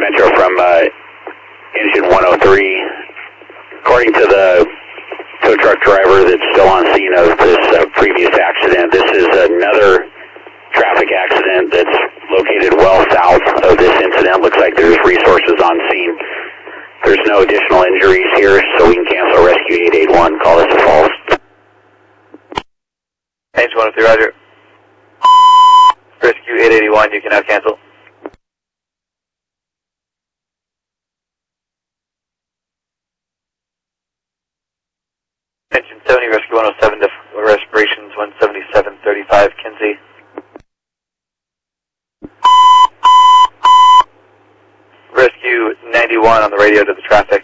Metro from engine 103. According to the tow truck driver that's still on scene of this previous accident, this is another traffic accident that's located well south of this incident. Looks like there's resources on scene. There's no additional injuries here, so we can cancel Rescue 881. Call this a false. Engine 103, roger. Rescue 881, you can now cancel. Engine 70, Rescue 107 to respirations 177.35, Kinsey. Rescue 91 on the radio to the traffic.